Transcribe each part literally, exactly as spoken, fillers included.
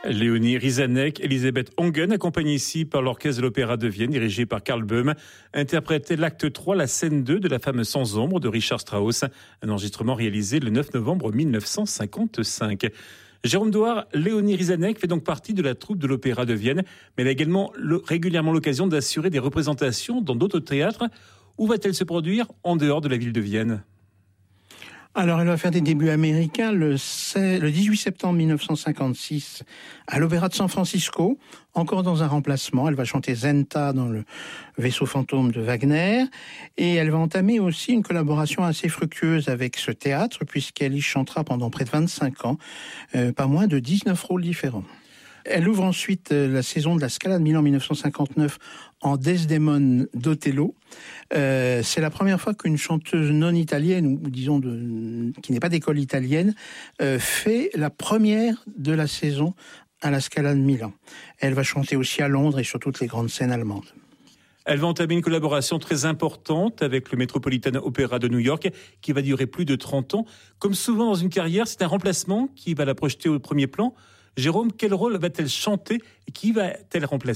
Léonie Rizanek, Elisabeth Ongen, accompagnée ici par l'Orchestre de l'Opéra de Vienne, dirigé par Karl Böhm, interprétait l'acte trois, la scène deux de La Femme sans ombre de Richard Strauss, un enregistrement réalisé le neuf novembre mille neuf cent cinquante-cinq. Jérôme Douard, Léonie Rizanek fait donc partie de la troupe de l'Opéra de Vienne, mais elle a également le, régulièrement l'occasion d'assurer des représentations dans d'autres théâtres. Où va-t-elle se produire en dehors de la ville de Vienne ? Alors, elle va faire des débuts américains le, le dix-huit septembre mille neuf cent cinquante-six à l'Opéra de San Francisco, encore dans un remplacement. Elle va chanter Zenta dans le Vaisseau fantôme de Wagner. Et elle va entamer aussi une collaboration assez fructueuse avec ce théâtre, puisqu'elle y chantera pendant près de vingt-cinq ans, euh, pas moins de dix-neuf rôles différents. Elle ouvre ensuite la saison de la Scala de Milan mille neuf cent cinquante-neuf en Desdemone d'Othello. Euh, c'est la première fois qu'une chanteuse non italienne, ou disons de, qui n'est pas d'école italienne, euh, fait la première de la saison à la Scala de Milan. Elle va chanter aussi à Londres et sur toutes les grandes scènes allemandes. Elle va entamer une collaboration très importante avec le Metropolitan Opera de New York qui va durer plus de trente ans. Comme souvent dans une carrière, c'est un remplacement qui va la projeter au premier plan. Jérôme, quel rôle va-t-elle chanter et qui va-t-elle remplacer ?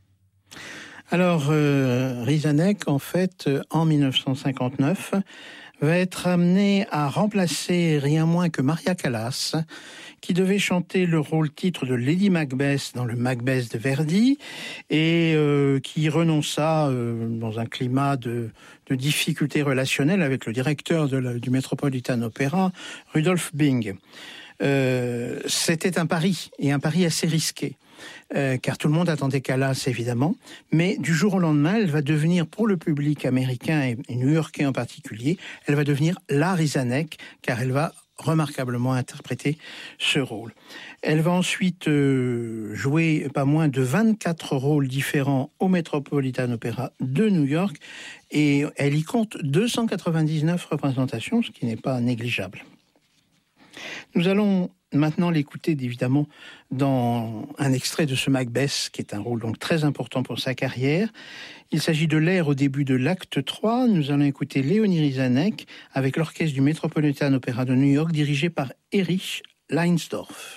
Alors, euh, Rizanek, en fait, en mille neuf cent cinquante-neuf, va être amenée à remplacer rien moins que Maria Callas, qui devait chanter le rôle titre de Lady Macbeth dans le Macbeth de Verdi, et euh, qui renonça euh, dans un climat de, de difficultés relationnelles avec le directeur de la, du Metropolitan Opera, Rudolf Bing. Euh, c'était un pari, et un pari assez risqué, euh, car tout le monde attendait Callas, évidemment, mais du jour au lendemain, elle va devenir, pour le public américain et, et new-yorkais en particulier, elle va devenir la Rizanek, car elle va remarquablement interpréter ce rôle. Elle va ensuite euh, jouer pas moins de vingt-quatre rôles différents au Metropolitan Opera de New York, et elle y compte deux cent quatre-vingt-dix-neuf représentations, ce qui n'est pas négligeable. Nous allons maintenant l'écouter, évidemment, dans un extrait de ce Macbeth, qui est un rôle donc très important pour sa carrière. Il s'agit de l'air au début de l'acte trois. Nous allons écouter Léonie Rizanek avec l'orchestre du Metropolitan Opera de New York, dirigé par Erich Leinsdorf.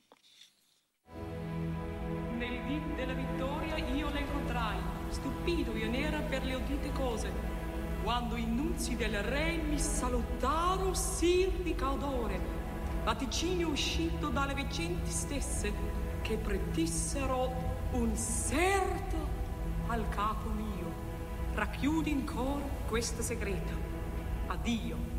Nel dì della vittoria io l'incontrai, stupido io n'era per le udite cose. Quando i nunzi del re mi salutarono sir di caudore, vaticinio uscito dalle veggenti stesse, che predissero un serto al capo mio. Racchiudi in cor questo segreto. Addio.